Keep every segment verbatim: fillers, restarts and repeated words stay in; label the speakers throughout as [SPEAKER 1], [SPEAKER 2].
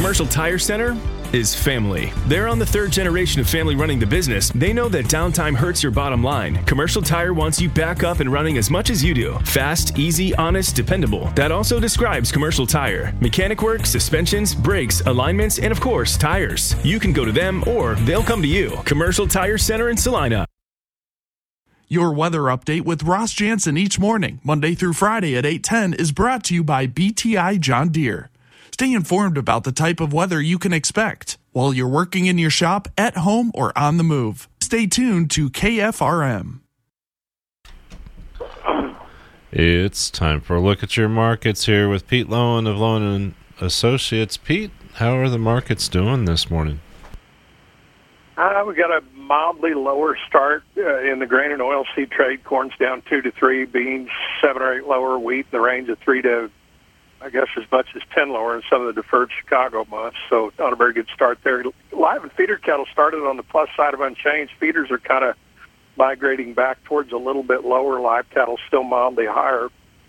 [SPEAKER 1] Commercial Tire Center is family. They're on the third generation of family running the business. They know that downtime hurts your bottom line. Commercial Tire wants you back up and running as much as you do. Fast, easy, honest, dependable. That also describes Commercial Tire. Mechanic work, suspensions, brakes, alignments, and of course, tires. You can go to them or they'll come to you. Commercial Tire Center in Salina.
[SPEAKER 2] Your weather update with Ross Jansen each morning, Monday through Friday at eight ten, is brought to you by B T I John Deere. Stay informed about the type of weather you can expect while you're working in your shop, at home, or on the move. Stay tuned to K F R M.
[SPEAKER 3] It's time for a look at your markets here with Pete Lowen of Lowen and Associates. Pete, how are the markets doing this morning?
[SPEAKER 4] Uh, we got a mildly lower start uh, in the grain and oilseed trade. Corn's down two to three, beans seven or eight lower, wheat in the range of three to, I guess, as much as ten lower in some of the deferred Chicago months. So not a very good start there. Live and feeder cattle started on the plus side of unchanged. Feeders are kind of migrating back towards a little bit lower. Live cattle still mildly higher.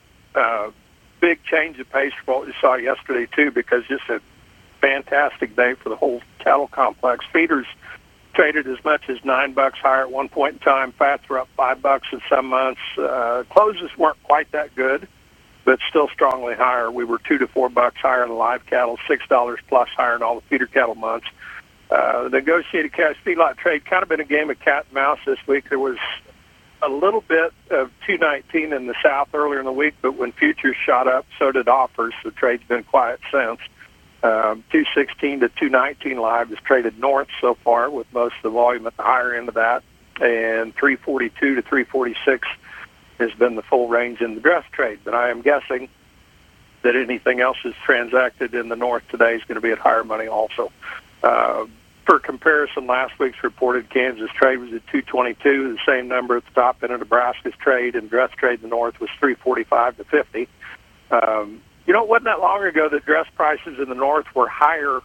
[SPEAKER 4] Uh, big change of pace from what we saw yesterday too, because just a fantastic day for the whole cattle complex. Feeders traded as much as nine bucks higher at one point in time. Fats were up five bucks in some months. Uh, closes weren't quite that good, but still strongly higher. We were two to four bucks higher in the live cattle, six dollars plus higher in all the feeder cattle months. Uh, the negotiated cash feedlot trade kind of been a game of cat and mouse this week. There was a little bit of two nineteen in the south earlier in the week, but when futures shot up, so did offers. The trade's been quiet since. Um, two sixteen to two nineteen live is traded north so far, with most of the volume at the higher end of that, and three forty-two to three forty-six has been the full range in the dress trade. But I am guessing that anything else that's transacted in the north today is going to be at higher money also. Uh, for comparison, last week's reported Kansas trade was at two twenty-two, the same number at the top end of Nebraska's trade, and dress trade in the north was three forty-five to fifty. Um, You know, it wasn't that long ago that dress prices in the north were higher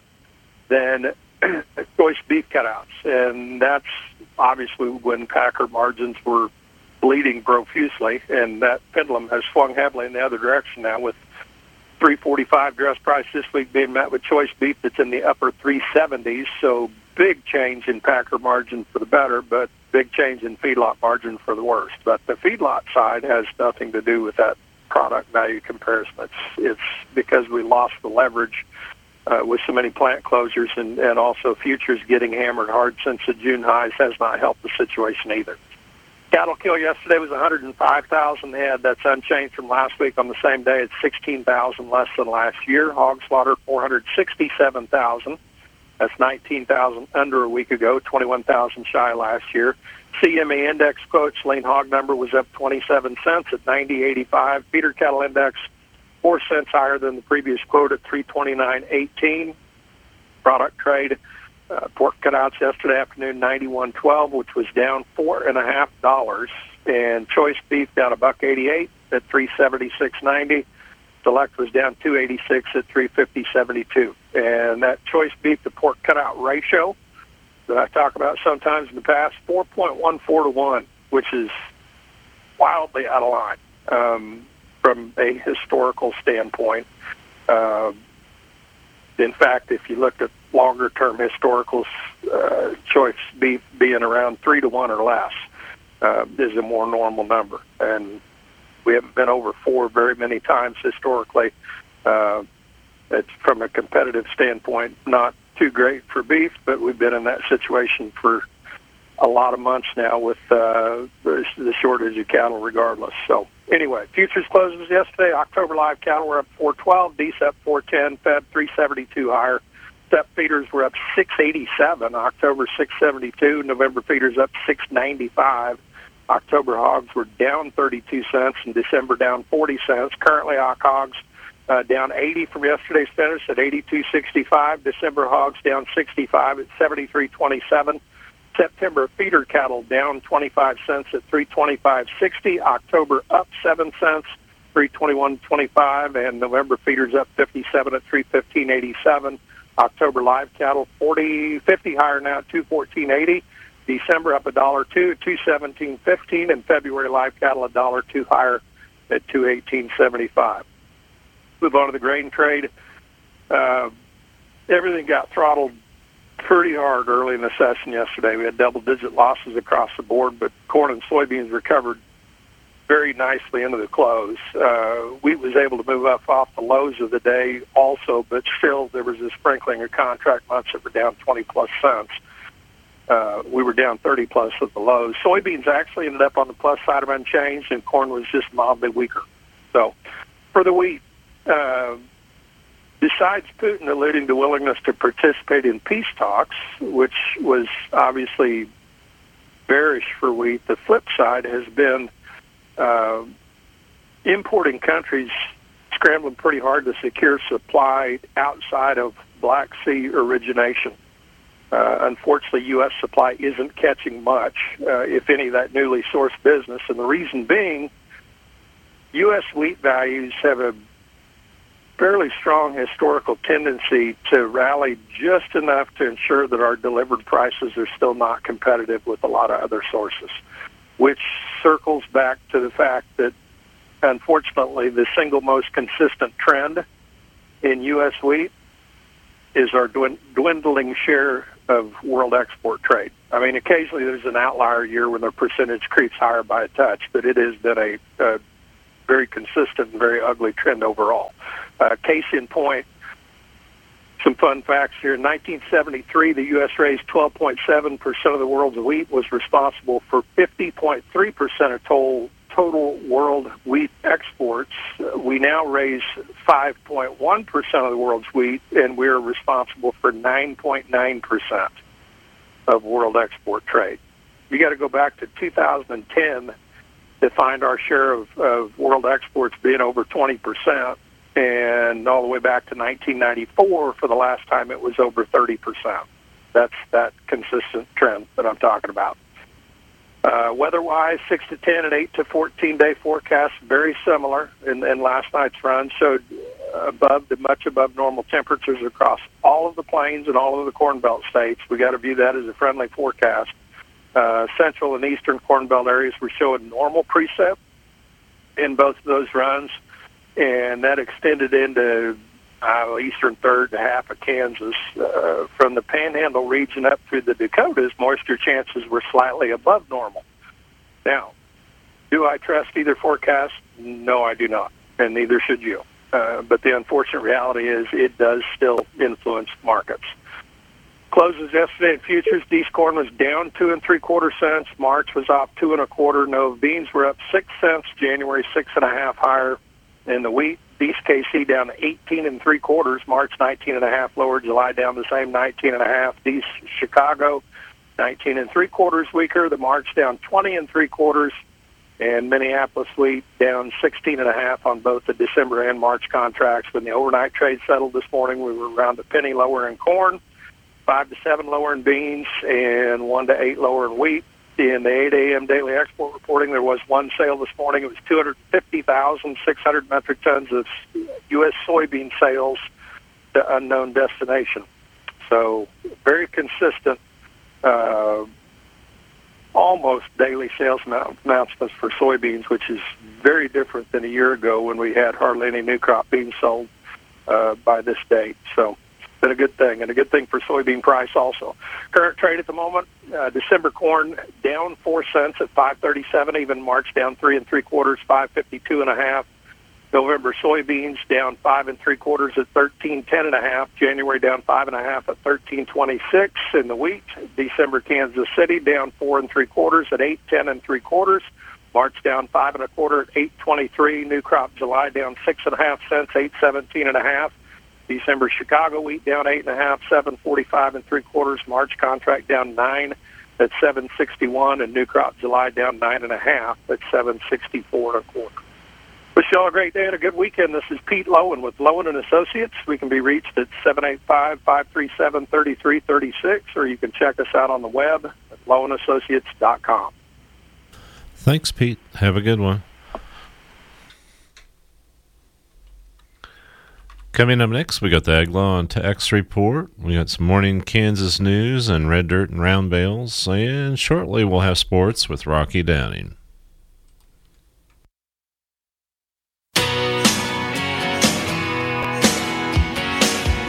[SPEAKER 4] than choice beef cutouts, and that's obviously when packer margins were bleeding profusely, and that pendulum has swung heavily in the other direction now, with three forty-five dress price this week being met with choice beef that's in the upper three seventies, so big change in packer margin for the better, but big change in feedlot margin for the worst. But the feedlot side has nothing to do with that product value comparison. It's, it's because we lost the leverage uh, with so many plant closures, and, and also futures getting hammered hard since the June highs has not helped the situation either. Cattle kill yesterday was one hundred five thousand head. That's unchanged from last week on the same day. It's sixteen thousand less than last year. Hog slaughter, four hundred sixty-seven thousand. That's nineteen thousand under a week ago, twenty-one thousand shy last year. C M E index quotes, lean hog number was up twenty-seven cents at ninety eighty-five. Feeder cattle index, four cents higher than the previous quote at three twenty-nine eighteen. Product trade, uh, pork cutouts yesterday afternoon, ninety-one twelve, which was down four and a half dollars. And choice beef down a buck eighty-eight at three seventy-six ninety. Select was down two eighty-six at three fifty seventy-two. And that choice beef to pork cutout ratio that I talk about sometimes in the past, four point one four to one, which is wildly out of line um, from a historical standpoint. Uh, in fact, if you looked at longer-term historicals, uh, choice beef being around three to one or less uh, is a more normal number. And we haven't been over four very many times historically. Uh, it's from a competitive standpoint, not too great for beef, but we've been in that situation for a lot of months now with uh, the, the shortage of cattle regardless. So anyway, futures closes yesterday. October live cattle were up four twelve, D C E P four ten, Fed three seventy-two higher. S E P feeders were up six eighty-seven, October six seventy-two, November feeders up six ninety-five. October hogs were down thirty-two cents and December down forty cents. Currently, O C hogs Uh, down eighty from yesterday's finish at eighty-two sixty-five. December hogs down sixty-five at seventy-three twenty-seven. September feeder cattle down twenty-five cents at three twenty-five sixty. October up seven cents, three twenty-one twenty-five, and November feeders up fifty-seven at three fifteen eighty-seven. October live cattle forty fifty higher now at two fourteen eighty. December up a dollar two, two seventeen fifteen, and February live cattle a dollar two higher at two eighteen seventy-five. Move on to the grain trade. Uh, everything got throttled pretty hard early in the session yesterday. We had double-digit losses across the board, but corn and soybeans recovered very nicely into the close. Uh, wheat was able to move up off the lows of the day also, but still there was a sprinkling of contract months that were down twenty-plus cents. Uh, we were down thirty-plus at the lows. Soybeans actually ended up on the plus side of unchanged, and corn was just mildly weaker. So for the wheat, uh, besides Putin alluding to willingness to participate in peace talks, which was obviously bearish for wheat, the flip side has been uh, importing countries scrambling pretty hard to secure supply outside of Black Sea origination. Uh, unfortunately, U S supply isn't catching much, uh, if any, of that newly sourced business. And the reason being, U S wheat values have a fairly strong historical tendency to rally just enough to ensure that our delivered prices are still not competitive with a lot of other sources, which circles back to the fact that, unfortunately, the single most consistent trend in U S wheat is our dwindling share of world export trade. I mean, occasionally there's an outlier year when the percentage creeps higher by a touch, but it has been a, a very consistent and very ugly trend overall. Uh, case in point, some fun facts here. In nineteen seventy-three, the U S raised twelve point seven percent of the world's wheat, was responsible for fifty point three percent of total, total world wheat exports. Uh, we now raise five point one percent of the world's wheat, and we're responsible for nine point nine percent of world export trade. You got to go back to two thousand ten to find our share of, of world exports being over twenty percent. And all the way back to nineteen ninety-four, for the last time it was over thirty percent. That's that consistent trend that I'm talking about. Uh, weather-wise, six to ten and eight to fourteen day forecasts, very similar. And, and last night's run showed above the much above normal temperatures across all of the plains and all of the Corn Belt states. We got to view that as a friendly forecast. Uh, central and eastern Corn Belt areas were showing normal precip in both of those runs. And that extended into uh, eastern third to half of Kansas. Uh, from the Panhandle region up through the Dakotas, moisture chances were slightly above normal. Now, do I trust either forecast? No, I do not, and neither should you. Uh, but the unfortunate reality is it does still influence markets. Closes yesterday in futures. East corn was down two and three quarter cents. March was up two and a quarter. Nova beans were up six cents. January six and a half higher. In the wheat, East K C down eighteen and three quarters, March nineteen and a half lower, July down the same nineteen and a half. East Chicago, nineteen and three quarters weaker, the March down twenty and three quarters, and Minneapolis wheat down sixteen and a half on both the December and March contracts. When the overnight trade settled this morning, we were around a penny lower in corn, five to seven lower in beans, and one to eight lower in wheat. In the eight a.m. daily export reporting, there was one sale this morning. It was two hundred fifty thousand six hundred metric tons of U S soybean sales to unknown destination. So very consistent, uh, almost daily sales announcements for soybeans, which is very different than a year ago when we had hardly any new crop being sold uh, by this date. So been a good thing, and a good thing for soybean price also. Current trade at the moment, uh, December corn down four cents at five thirty-seven, even March down three and three quarters, five fifty-two and a half. November soybeans down five and three quarters at thirteen ten and a half. January down five and a half at thirteen twenty-six. In the wheat, December Kansas City down four and three quarters at eight ten and three quarters. March down five and a quarter at eight twenty-three. New crop July down six and a half cents, eight seventeen and a half. December Chicago wheat down eight and a half, seven forty-five and three quarters. March contract down nine at seven sixty-one, and new crop July down nine and a half at seven sixty-four and a quarter. Wish you all a great day and a good weekend. This is Pete Lowen with Lowen and Associates. We can be reached at seven eight five, five three seven, three three three six, or you can check us out on the web at lowen associates dot com.
[SPEAKER 3] Thanks, Pete. Have a good one. Coming up next, we got the Ag Law and Tax Report. We got some morning Kansas news and red dirt and round bales. And shortly, we'll have sports with Rocky Downing.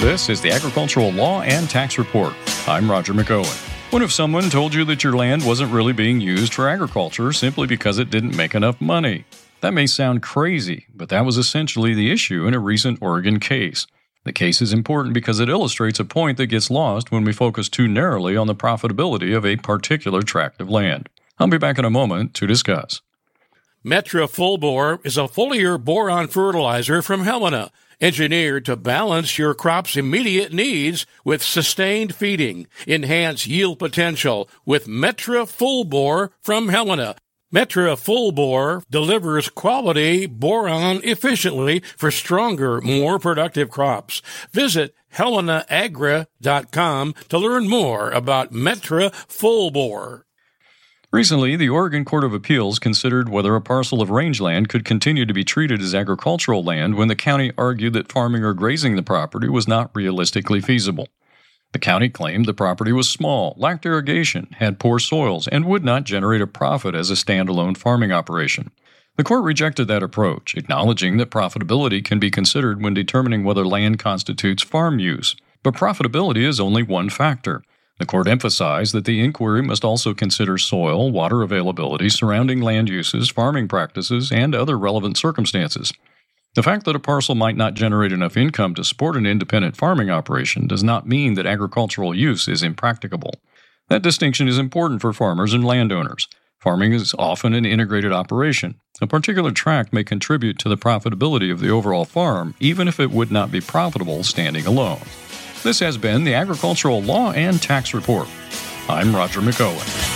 [SPEAKER 5] This is the Agricultural Law and Tax Report. I'm Roger McOwen. What if someone told you that your land wasn't really being used for agriculture simply because it didn't make enough money? That may sound crazy, but that was essentially the issue in a recent Oregon case. The case is important because it illustrates a point that gets lost when we focus too narrowly on the profitability of a particular tract of land. I'll be back in a moment to discuss.
[SPEAKER 6] Metra Full Bore is a foliar boron fertilizer from Helena, engineered to balance your crop's immediate needs with sustained feeding. Enhance yield potential with Metra Full Bore from Helena. Metra Full Bore delivers quality boron efficiently for stronger, more productive crops. Visit helena agra dot com to learn more about Metra Full Bore.
[SPEAKER 5] Recently, the Oregon Court of Appeals considered whether a parcel of rangeland could continue to be treated as agricultural land when the county argued that farming or grazing the property was not realistically feasible. The county claimed the property was small, lacked irrigation, had poor soils, and would not generate a profit as a standalone farming operation. The court rejected that approach, acknowledging that profitability can be considered when determining whether land constitutes farm use. But profitability is only one factor. The court emphasized that the inquiry must also consider soil, water availability, surrounding land uses, farming practices, and other relevant circumstances. The fact that a parcel might not generate enough income to support an independent farming operation does not mean that agricultural use is impracticable. That distinction is important for farmers and landowners. Farming is often an integrated operation. A particular tract may contribute to the profitability of the overall farm, even if it would not be profitable standing alone. This has been the Agricultural Law and Tax Report. I'm Roger McOwen.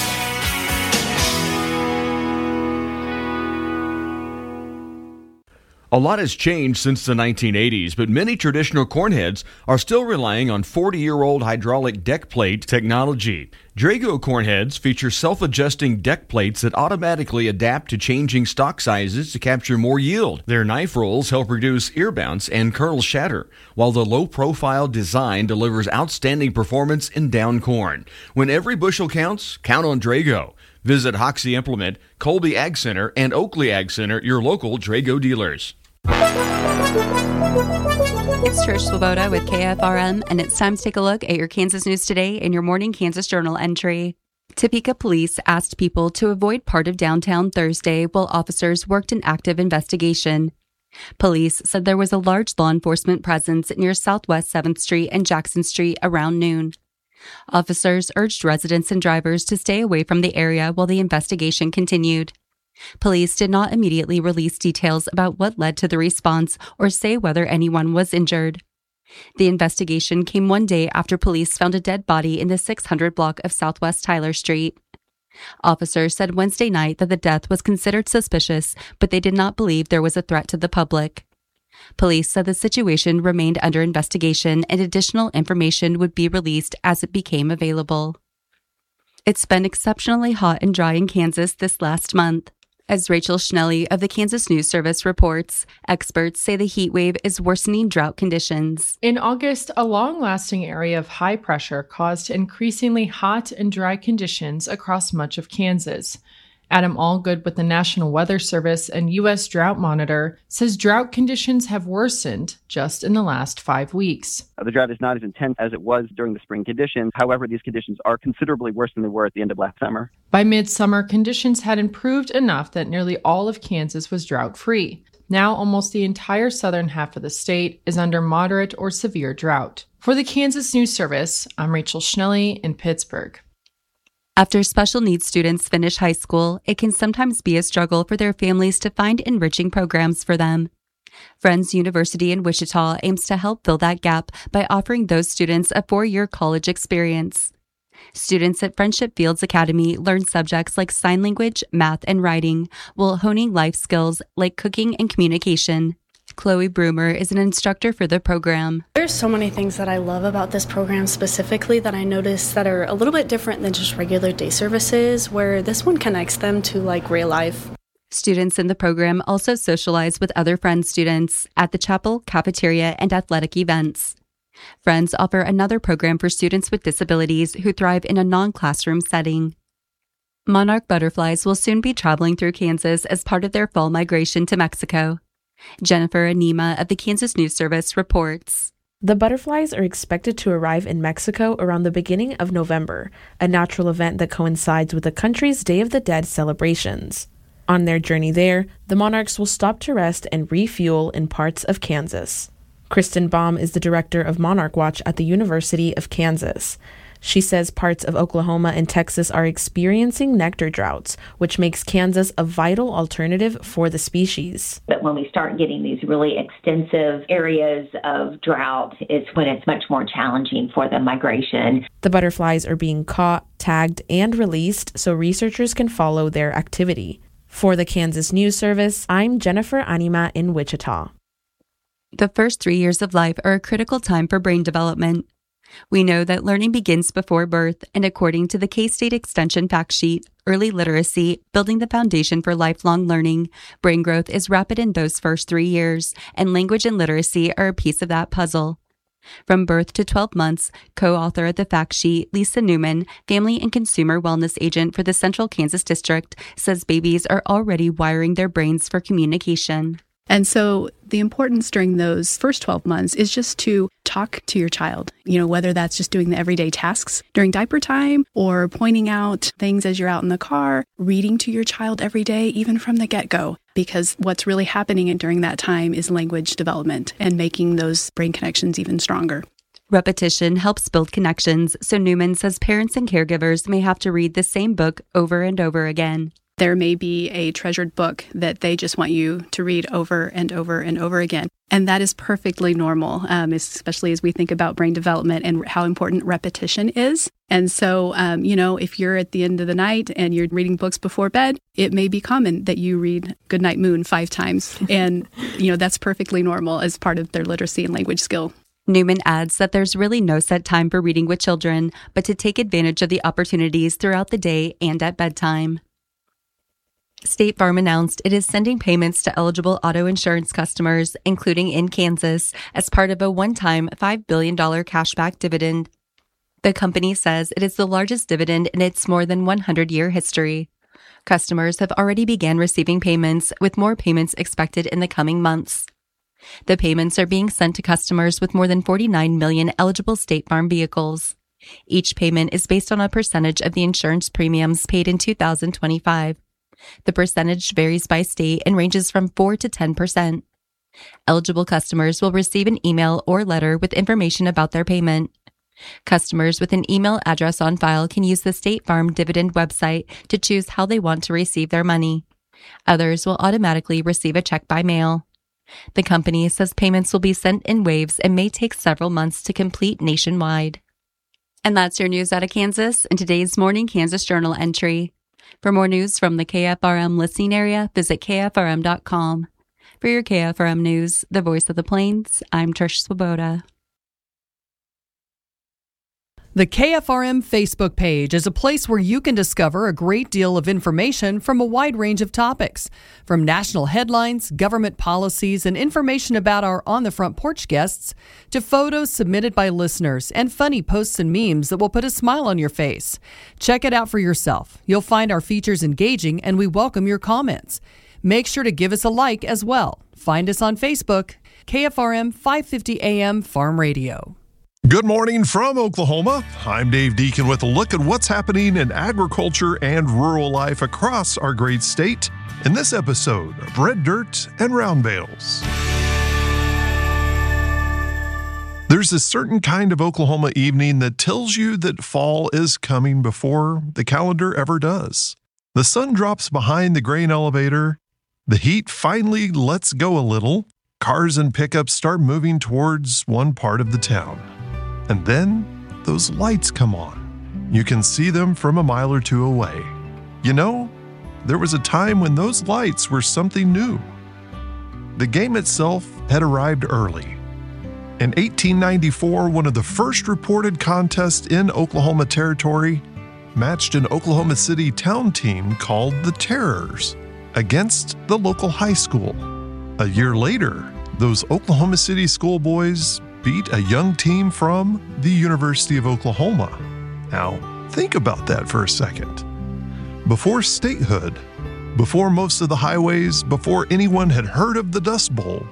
[SPEAKER 7] A lot has changed since the nineteen eighties, but many traditional cornheads are still relying on forty-year-old hydraulic deck plate technology. Drago cornheads feature self-adjusting deck plates that automatically adapt to changing stock sizes to capture more yield. Their knife rolls help reduce ear bounce and kernel shatter, while the low-profile design delivers outstanding performance in down corn. When every bushel counts, count on Drago. Visit Hoxie Implement, Colby Ag Center, and Oakley Ag Center, your local Drago dealers.
[SPEAKER 8] It's Trish Swoboda with K F R M, and it's time to take a look at your Kansas news today in your morning Kansas Journal entry. Topeka police asked people to avoid part of downtown Thursday while officers worked an active investigation. Police said there was a large law enforcement presence near Southwest seventh Street and Jackson Street around noon. Officers urged residents and drivers to stay away from the area while the investigation continued. Police did not immediately release details about what led to the response or say whether anyone was injured. The investigation came one day after police found a dead body in the six hundred block of Southwest Tyler Street. Officers said Wednesday night that the death was considered suspicious, but they did not believe there was a threat to the public. Police said the situation remained under investigation and additional information would be released as it became available. It's been exceptionally hot and dry in Kansas this last month. As Rachel Schnelly of the Kansas News Service reports, experts say the heat wave is worsening drought conditions.
[SPEAKER 9] In August, a long-lasting area of high pressure caused increasingly hot and dry conditions across much of Kansas. Adam Allgood with the National Weather Service and U S Drought Monitor says drought conditions have worsened just in the last five weeks.
[SPEAKER 10] The drought is not as intense as it was during the spring conditions. However, these conditions are considerably worse than they were at the end of last summer.
[SPEAKER 9] By midsummer, conditions had improved enough that nearly all of Kansas was drought-free. Now, almost the entire southern half of the state is under moderate or severe drought. For the Kansas News Service, I'm Rachel Schnelly in Pittsburgh.
[SPEAKER 8] After special needs students finish high school, it can sometimes be a struggle for their families to find enriching programs for them. Friends University in Wichita aims to help fill that gap by offering those students a four-year college experience. Students at Friendship Fields Academy learn subjects like sign language, math, and writing, while honing life skills like cooking and communication. Chloe Broomer is an instructor for the program.
[SPEAKER 11] There's so many things that I love about this program specifically that I notice that are a little bit different than just regular day services, where this one connects them to like real life.
[SPEAKER 8] Students in the program also socialize with other Friends students at the chapel, cafeteria, and athletic events. Friends offer another program for students with disabilities who thrive in a non-classroom setting. Monarch butterflies will soon be traveling through Kansas as part of their fall migration to Mexico. Jennifer Anima of the Kansas News Service reports.
[SPEAKER 12] The butterflies are expected to arrive in Mexico around the beginning of November, a natural event that coincides with the country's Day of the Dead celebrations. On their journey there, the monarchs will stop to rest and refuel in parts of Kansas. Kristen Baum is the director of Monarch Watch at the University of Kansas. She says parts of Oklahoma and Texas are experiencing nectar droughts, which makes Kansas a vital alternative for the species.
[SPEAKER 13] But when we start getting these really extensive areas of drought, it's when it's much more challenging for the migration.
[SPEAKER 12] The butterflies are being caught, tagged, and released so researchers can follow their activity. For the Kansas News Service, I'm Jennifer Anima in Wichita.
[SPEAKER 8] The first three years of life are a critical time for brain development. We know that learning begins before birth, and according to the K-State Extension Fact Sheet, early literacy, building the foundation for lifelong learning, brain growth is rapid in those first three years, and language and literacy are a piece of that puzzle. From birth to twelve months, co-author of the fact sheet, Lisa Newman, family and consumer wellness agent for the Central Kansas District, says babies are already wiring their brains for communication.
[SPEAKER 14] And so the importance during those first twelve months is just to talk to your child, you know, whether that's just doing the everyday tasks during diaper time or pointing out things as you're out in the car, reading to your child every day, even from the get-go, because what's really happening during that time is language development and making those brain connections even stronger.
[SPEAKER 8] Repetition helps build connections, so Newman says parents and caregivers may have to read the same book over and over again.
[SPEAKER 14] There may be a treasured book that they just want you to read over and over and over again. And that is perfectly normal, um, especially as we think about brain development and how important repetition is. And so, um, you know, if you're at the end of the night and you're reading books before bed, it may be common that you read Goodnight Moon five times. And, you know, that's perfectly normal as part of their literacy and language skill.
[SPEAKER 8] Newman adds that there's really no set time for reading with children, but to take advantage of the opportunities throughout the day and at bedtime. State Farm announced it is sending payments to eligible auto insurance customers, including in Kansas, as part of a one-time five billion dollars cashback dividend. The company says it is the largest dividend in its more than one hundred year history. Customers have already begun receiving payments, with more payments expected in the coming months. The payments are being sent to customers with more than forty-nine million eligible State Farm vehicles. Each payment is based on a percentage of the insurance premiums paid in two thousand twenty-five. The percentage varies by state and ranges from four to ten percent. Eligible customers will receive an email or letter with information about their payment. Customers with an email address on file can use the State Farm Dividend website to choose how they want to receive their money. Others will automatically receive a check by mail. The company says payments will be sent in waves and may take several months to complete nationwide. And that's your news out of Kansas in today's Morning Kansas Journal entry. For more news from the K F R M listening area, visit K F R M dot com. For your K F R M News, the voice of the Plains, I'm Trish Swoboda.
[SPEAKER 15] The K F R M Facebook page is a place where you can discover a great deal of information from a wide range of topics, from national headlines, government policies, and information about our On the Front Porch guests, to photos submitted by listeners and funny posts and memes that will put a smile on your face. Check it out for yourself. You'll find our features engaging, and we welcome your comments. Make sure to give us a like as well. Find us on Facebook, K F R M five fifty A M Farm Radio.
[SPEAKER 16] Good morning from Oklahoma. I'm Dave Deacon with a look at what's happening in agriculture and rural life across our great state in this episode of Red Dirt and Round Bales. There's a certain kind of Oklahoma evening that tells you that fall is coming before the calendar ever does. The sun drops behind the grain elevator. The heat finally lets go a little. Cars and pickups start moving towards one part of the town. And then those lights come on. You can see them from a mile or two away. You know, there was a time when those lights were something new. The game itself had arrived early. In eighteen ninety-four, one of the first reported contests in Oklahoma Territory matched an Oklahoma City town team called the Terrors against the local high school. A year later, those Oklahoma City schoolboys beat a young team from the University of Oklahoma. Now, think about that for a second. Before statehood, before most of the highways, before anyone had heard of the Dust Bowl,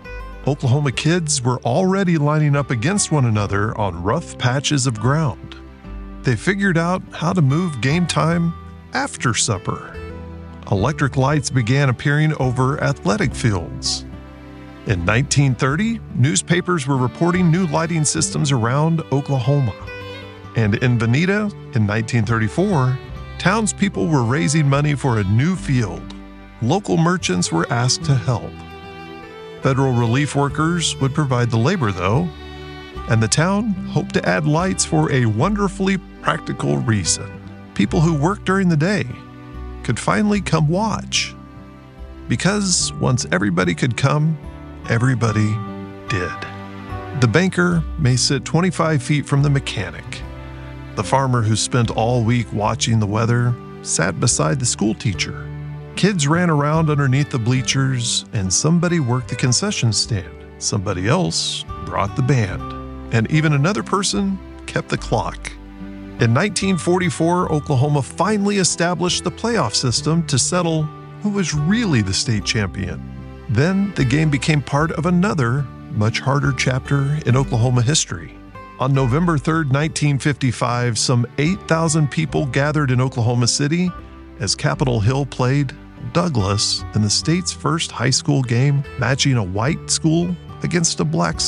[SPEAKER 16] Oklahoma kids were already lining up against one another on rough patches of ground. They figured out how to move game time after supper. Electric lights began appearing over athletic fields. In nineteen thirty, newspapers were reporting new lighting systems around Oklahoma. And in Veneta, in nineteen thirty-four, townspeople were raising money for a new field. Local merchants were asked to help. Federal relief workers would provide the labor, though, and the town hoped to add lights for a wonderfully practical reason. People who worked during the day could finally come watch. Because once everybody could come, everybody did. The banker may sit twenty-five feet from the mechanic. The farmer who spent all week watching the weather sat beside the school teacher. Kids ran around underneath the bleachers, and somebody worked the concession stand. Somebody else brought the band. And even another person kept the clock. In nineteen forty-four, Oklahoma finally established the playoff system to settle who was really the state champion. Then the game became part of another, much harder chapter in Oklahoma history. On November third, nineteen fifty-five, some eight thousand people gathered in Oklahoma City as Capitol Hill played Douglas in the state's first high school game, matching a white school against a black school.